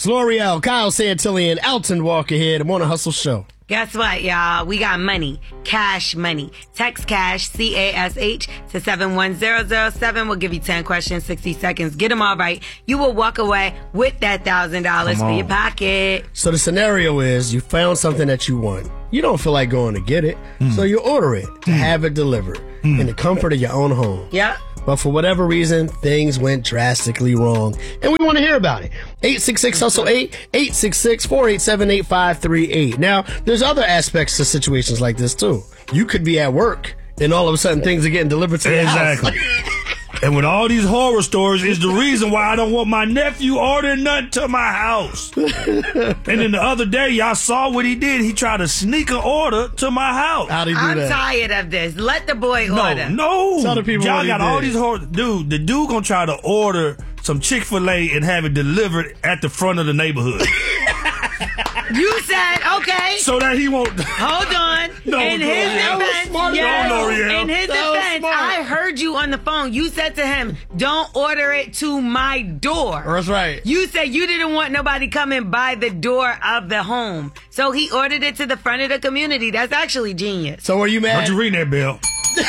L'Oreal, Kyle Santillan, Alton Walker here, the Morning Hustle Show. Guess what, y'all? We got money. Cash money. Text cash, C-A-S-H, to 71007. We'll give you 10 questions, 60 seconds. Get them all right. You will walk away with that $1,000 for your pocket. So the scenario is you found something that you want. You don't feel like going to get it, so you order it to have it delivered in the comfort of your own home. Yep. But for whatever reason, things went drastically wrong. And we want to hear about it. 866-HUSTLE-8, 866-487-8538. Now, there's other aspects to situations like this, too. You could be at work, and all of a sudden things are getting delivered to your house. And with all these horror stories is the reason why I don't want my nephew ordering nothing to my house. And then the other day, y'all saw what he did. He tried to sneak an order to my house. How'd he do that? I'm tired of this. Let the boy order. No. Tell the people y'all what he got did. all these horror. Dude, the dude gonna try to order some Chick-fil-A and have it delivered at the front of the neighborhood. You said, okay. So that he won't. Hold on. No, in his that was defense, smart. yes, No, L'Oreal. in his That was defense, smart. I heard you on the phone. You said to him, don't order it to my door. That's right. You said you didn't want nobody coming by the door of the home. So he ordered it to the front of the community. That's actually genius. So are you mad? Don't you ring that bell?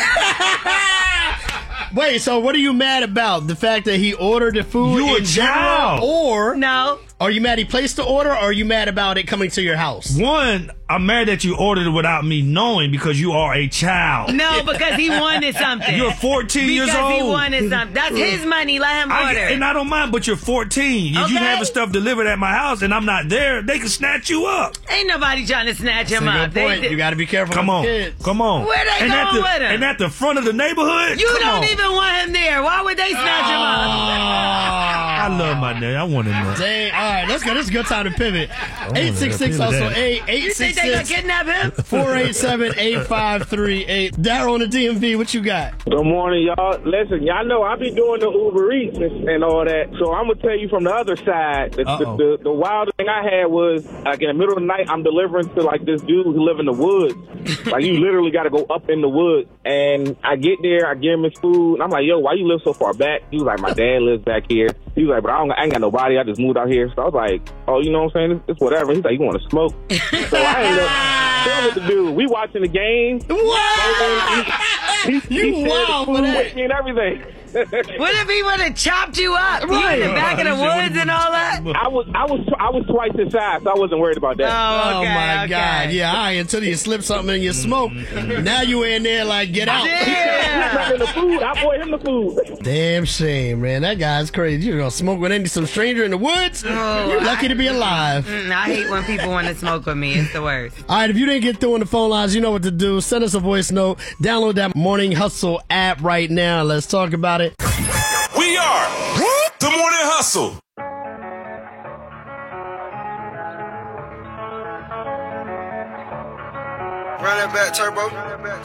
Wait, so what are you mad about? The fact that he ordered the food You a in general? child. Or No. are you mad he placed the order, or are you mad about it coming to your house? One, I'm mad that you ordered it without me knowing because you are a child. No, because he wanted something. You're 14 years Because he old. wanted something. That's his money. Let him order. And I don't mind, but you're 14. If you Okay. having stuff delivered at my house and I'm not there, they can snatch you up. Ain't nobody trying to snatch him That's a up. good point. You got to be careful Come with on. kids. Come on. Where they and going with him? And at the front of the neighborhood? You Come don't on. even want him there. Why would they snatch him up? I love my name. I want him there. Dang. All right, let's go. This is a good time to pivot. wanna 866 pivot also that. 8 You think they gonna 866 kidnap him? 487-8538. Daryl on the DMV, what you got? Good morning, y'all. Listen, y'all know I be doing the Uber Eats and all that, so I'm gonna tell you from the other side. The wildest thing I had was like in the middle of the night, I'm delivering to like this dude who live in the woods. Like you literally got to go up in the woods, and I get there, I give him his food, and I'm like, "Yo, why you live so far back?" He was like, "My dad lives back here." He was like, "But I ain't got nobody. I just moved out here." So I was like, "Oh, you know what I'm saying? It's whatever." He's like, "You want to smoke?" So I ended up doing what to do. We watching the game. You wild for that. With me and everything. What if he would have chopped you up? You in the back of the woods and all that? I was twice his size, so I wasn't worried about that. Oh, okay, my okay. God. Yeah, all right, until you slip something in your smoke. Now you in there like, get out. Yeah. The food, I bought him the food. Damn shame, man. That guy's crazy. You're going to smoke with some stranger in the woods? Oh, You're lucky to be alive. I hate when people want to smoke with me. It's the worst. All right, if you didn't get through on the phone lines, you know what to do. Send us a voice note. Download that Morning Hustle app right now. Let's talk about it. We are the Morning Hustle. Run that back, Turbo.